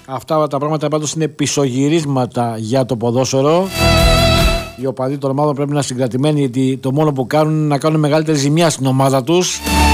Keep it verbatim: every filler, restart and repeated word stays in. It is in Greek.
Αυτά τα πράγματα πάντως είναι πισωγυρίσματα για το ποδόσφαιρο. Οι οπαδοί των ομάδων πρέπει να είναι συγκρατημένοι, γιατί το μόνο που κάνουν είναι να κάνουν μεγαλύτερη ζημιά στην ομάδα τους.